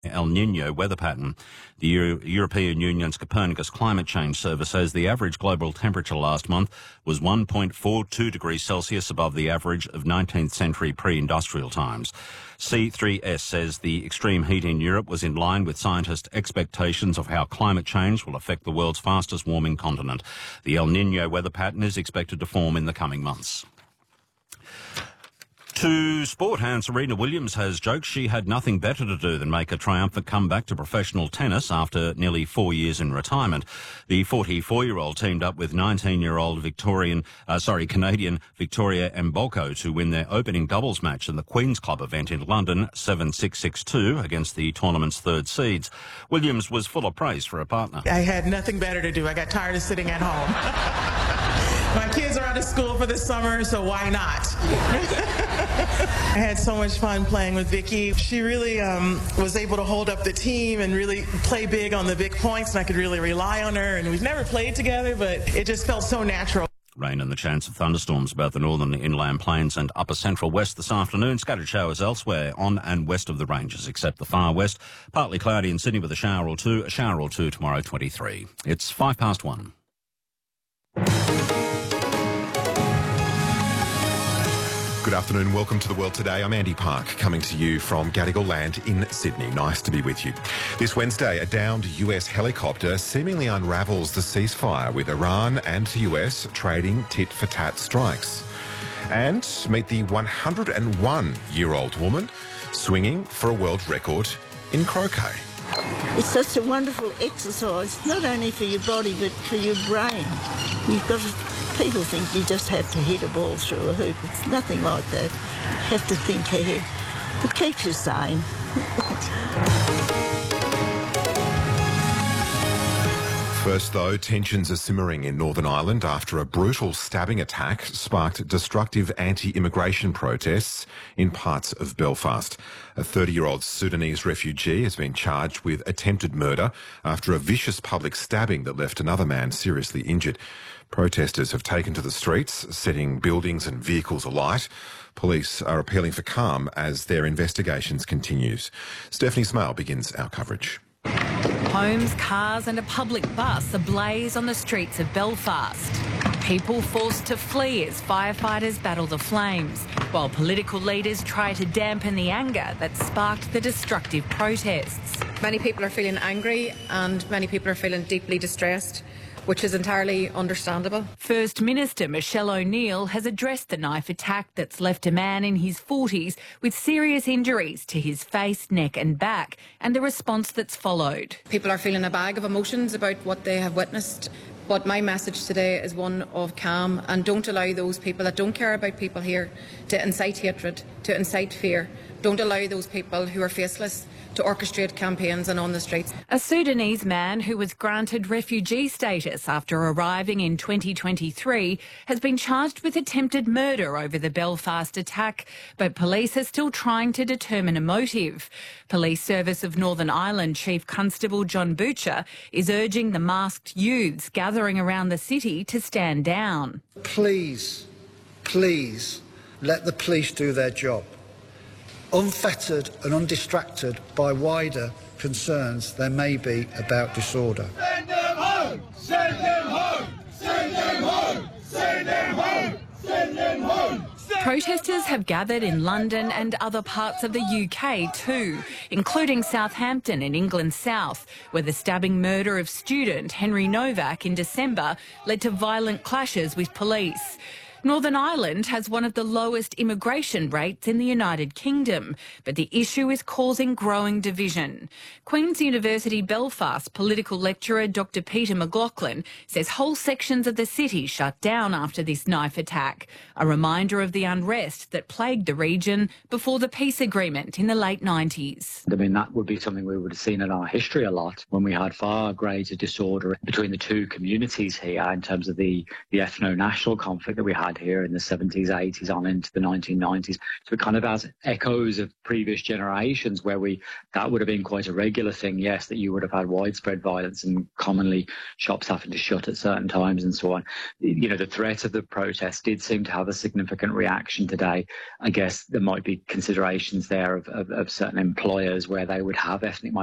El Niño weather pattern. The European Union's Copernicus Climate Change Service says the average global temperature last month was 1.42 degrees Celsius above the average of 19th century pre-industrial times. C3S says the extreme heat in Europe was in line with scientists' expectations of how climate change will affect the world's fastest warming continent. The El Niño weather pattern is expected to form in the coming months. To sport, and Serena Williams has joked she had nothing better to do than make a triumphant comeback to professional tennis after nearly 4 years in retirement. The 44-year-old teamed up with 19-year-old Canadian Victoria Mbolko to win their opening doubles match in the Queen's Club event in London, 7-6-6-2, against the tournament's third seeds. Williams was full of praise for her partner. I had nothing better to do. I got tired of sitting at home. My kids are out of school for the summer, so why not? I had so much fun playing with Vicky. She really was able to hold up the team and really play big on the big points, and I could really rely on her. And we've never played together, but it just felt so natural. Rain and the chance of thunderstorms about the northern inland plains and upper central west this afternoon. Scattered showers elsewhere on and west of the ranges, except the far west. Partly cloudy in Sydney with a shower or two tomorrow, 23. It's 1:05. Good afternoon. Welcome to The World Today. I'm Andy Park, coming to you from Gadigal Land in Sydney. Nice to be with you. This Wednesday, a downed US helicopter seemingly unravels the ceasefire, with Iran and the US trading tit-for-tat strikes. And meet the 101-year-old woman swinging for a world record in croquet. It's such a wonderful exercise, not only for your body but for your brain. You've got to... People think you just have to hit a ball through a hoop. It's nothing like that. You have to think ahead. It keeps you sane. First, though, tensions are simmering in Northern Ireland after a brutal stabbing attack sparked destructive anti-immigration protests in parts of Belfast. A 30-year-old Sudanese refugee has been charged with attempted murder after a vicious public stabbing that left another man seriously injured. Protesters have taken to the streets, setting buildings and vehicles alight. Police are appealing for calm as their investigations continues. Stephanie Smale begins our coverage. Homes, cars and a public bus ablaze on the streets of Belfast. People forced to flee as firefighters battle the flames, while political leaders try to dampen the anger that sparked the destructive protests. Many people are feeling angry and many people are feeling deeply distressed, which is entirely understandable. First Minister Michelle O'Neill has addressed the knife attack that's left a man in his 40s with serious injuries to his face, neck and back, and the response that's followed. People are feeling a bag of emotions about what they have witnessed, but my message today is one of calm, and don't allow those people that don't care about people here to incite hatred, to incite fear. Don't allow those people who are faceless to orchestrate campaigns and on the streets. A Sudanese man who was granted refugee status after arriving in 2023 has been charged with attempted murder over the Belfast attack, but police are still trying to determine a motive. Police Service of Northern Ireland Chief Constable John Butcher is urging the masked youths gathering around the city to stand down. Please, let the police do their job. Unfettered and undistracted by wider concerns there may be about disorder. Send them home! Send them home! Send them home! Send them home! Send them home! Protesters have gathered in London and other parts of the UK too, including Southampton in England's south, where the stabbing murder of student Henry Novak in December led to violent clashes with police. Northern Ireland has one of the lowest immigration rates in the United Kingdom, but the issue is causing growing division. Queen's University Belfast political lecturer Dr Peter McLaughlin says whole sections of the city shut down after this knife attack, a reminder of the unrest that plagued the region before the peace agreement in the late 90s. I mean, that would be something we would have seen in our history a lot when we had far greater disorder between the two communities here in terms of the ethno-national conflict that we had had here in the 70s, 80s, on into the 1990s. So it kind of has echoes of previous generations where that would have been quite a regular thing, yes, that you would have had widespread violence and commonly shops having to shut at certain times and so on. You know, the threat of the protest did seem to have a significant reaction today. I guess there might be considerations there of certain employers where they would have ethnic